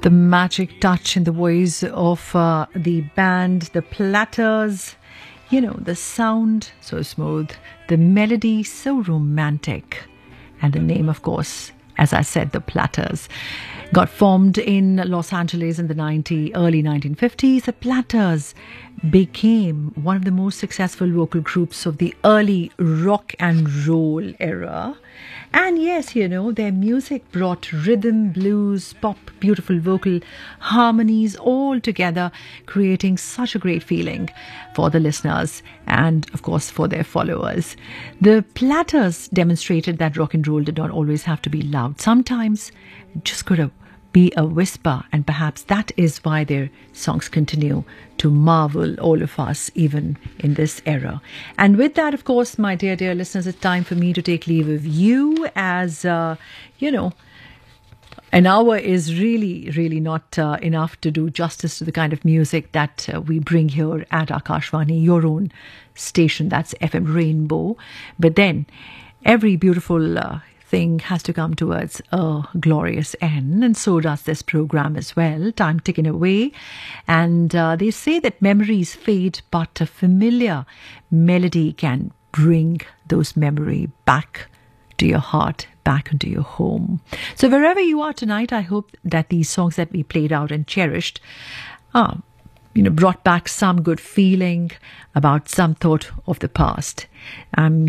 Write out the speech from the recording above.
The magic touch in the voice of the band, the Platters. You know, the sound so smooth, the melody so romantic, and the name, of course, as I said, the Platters. Got formed in Los Angeles in the early 1950s. The Platters became one of the most successful vocal groups of the early rock and roll era. And yes, you know, their music brought rhythm, blues, pop, beautiful vocal harmonies all together, creating such a great feeling for the listeners and, of course, for their followers. The Platters demonstrated that rock and roll did not always have to be loud. Sometimes it just could have be a whisper, and perhaps that is why their songs continue to marvel all of us even in this era. And with that, of course, my dear listeners, it's time for me to take leave of you, as you know, an hour is really not enough to do justice to the kind of music that we bring here at Akashvani, your own station, that's FM Rainbow. But then every beautiful thing has to come towards a glorious end, and so does this program as well. Time ticking away, and they say that memories fade, but a familiar melody can bring those memories back to your heart, back into your home. So wherever you are tonight, I hope that these songs that we played out and cherished brought back some good feeling about some thought of the past.